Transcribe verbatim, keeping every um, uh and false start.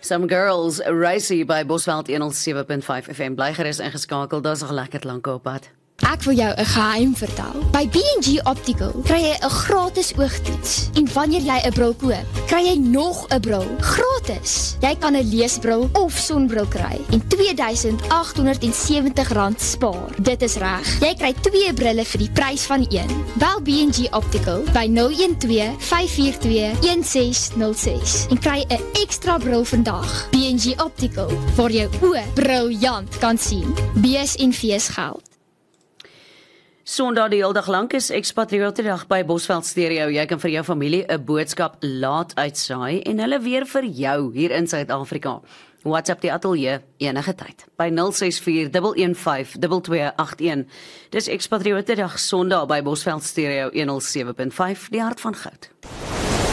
Some Girls, Racy by Bosveld honderd sewe punt vyf F M. Bly gerus ingeskakel, daar is nog lekker lank op pad. Ek wil jou 'n geheim vertel. By B en G Optical kry jy 'n gratis oogtoets. En wanneer jy 'n bril koop, kry jy nog 'n bril gratis. Jy kan 'n leesbril of sonbril kry en twee duisend agt honderd sewentig rand spaar. Dit is reg. Jy kry twee brille vir die prys van een. Bel B en G Optical by nul een twee, vyf vier twee, een ses nul ses en kry 'n ekstra bril vandag. B en G Optical, waar jou oë briljant kan sien. B S en V S geld. Sondag die hele dag lank is Expatriotiedag by Bosveld Stereo. Jy kan vir jou familie 'n boodskap laat uitsaai en hulle weer vir jou hier in Suid-Afrika. WhatsApp die ateljee enige tyd by nul ses vier, een een vyf, twee twee agt een. Dis Expatriotiedag Sondag by Bosveld Stereo honderd sewe punt vyf, die hart van goud.